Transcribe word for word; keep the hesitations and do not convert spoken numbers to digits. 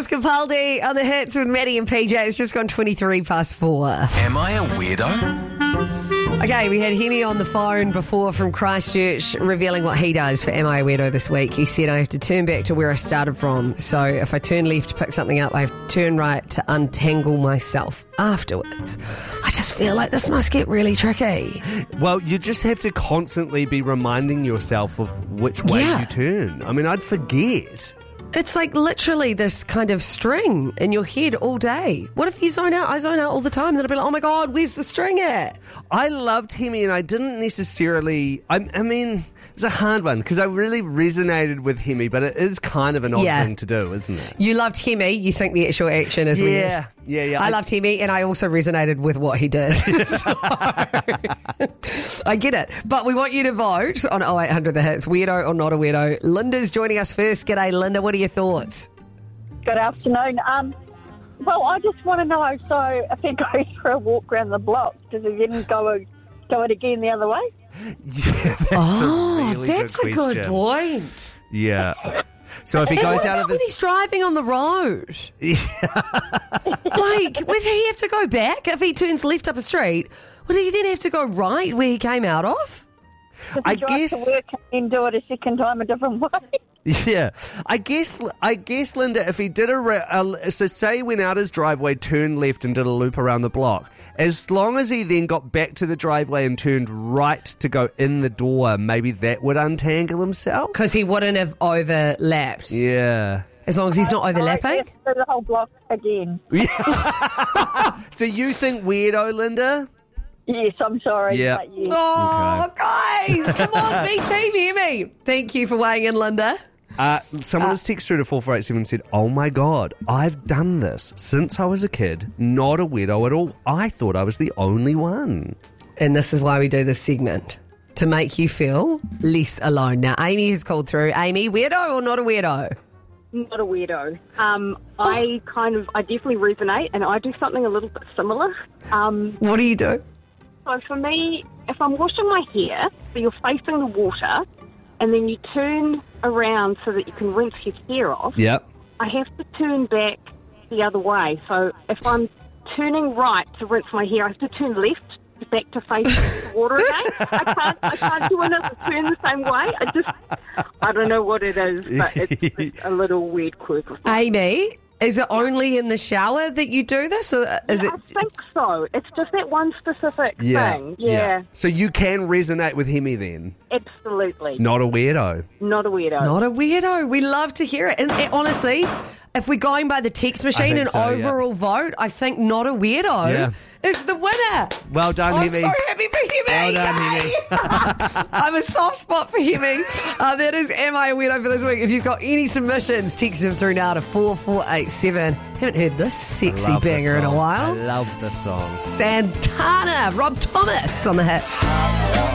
was Capaldi on the hits with Maddie and P J. It's just gone twenty-three past four. Am I a weirdo? Okay, we had Hemi on the phone before from Christchurch revealing what he does for Am I a Weirdo this week. He said, I have to turn back to where I started from. So if I turn left to pick something up, I have to turn right to untangle myself afterwards. I just feel like this must get really tricky. Well, you just have to constantly be reminding yourself of which way Yeah. you turn. I mean, I'd forget. It's like literally this kind of string in your head all day. What if you zone out? I zone out all the time. Then I'll be like, oh my God, where's the string at? I loved Hemi and I didn't necessarily... I, I mean, it's a hard one because I really resonated with Hemi, but it is kind of an odd Yeah. thing to do, isn't it? You loved Hemi. You think the actual action is weird. Yeah, yeah, yeah. I loved Hemi, and I also resonated with what he did. So, I get it. But we want you to vote on oh eight hundred The Hits, weirdo or not a weirdo. Linda's joining us first. G'day, Linda. What are your thoughts? Good afternoon. Um, well, I just want to know, so if he goes for a walk around the block, does he then go, go it again the other way? Yeah, that's oh, a really that's good a question. good point. Yeah. So if he And goes what out about of when this... he's driving on the road? Like, would he have to go back if he turns left up a street? Would he then have to go right where he came out of? Does I he drive guess- to work and then do it a second time a different way? Yeah, I guess, I guess, Linda, if he did a, ra- a, so say he went out his driveway, turned left and did a loop around the block, as long as he then got back to the driveway and turned right to go in the door, maybe that would untangle himself? Because he wouldn't have overlapped. Yeah. As long as he's not overlapping. I have to do the whole block again. So you think weirdo, Linda? Yes, I'm sorry. Yeah. But yes. Oh, guys, come on, be team, hear me. Thank you for weighing in, Linda. Uh, someone has texted through to four four eight seven and said, oh my God, I've done this since I was a kid. Not a weirdo at all. I thought I was the only one. And this is why we do this segment, to make you feel less alone. Now, Amy has called through. Amy, weirdo or not a weirdo? Not a weirdo. Um, I kind of, I definitely resonate, and I do something a little bit similar. Um, What do you do? so for me, if I'm washing my hair, so you're facing the water, and then you turn around so that you can rinse your hair off, Yep. I have to turn back the other way. So if I'm turning right to rinse my hair, I have to turn left back to face the water again. I can't, I can't do another turn the same way. I just, I don't know what it is, but it's, it's a little weird quirk of mine. Amy, is it only in the shower that you do this, or is I it? think so. It's just that one specific Yeah. thing. Yeah, So you can resonate with Hemi then? absolutely. Not a weirdo. Not a weirdo. Not a weirdo. We love to hear it. And, and honestly, if we're going by the text machine think and so, yeah. overall vote, I think not a weirdo Yeah. is the winner. Well done, I'm Hemi. so happy for Hemi. Well done, Yay! I'm a soft spot for Hemi. Uh, that is Am I a Weirdo for this week. If you've got any submissions, text them through now to four four eight seven. Haven't heard this sexy Love this banger in a song. while. I love the song. Santana, Rob Thomas on the hits.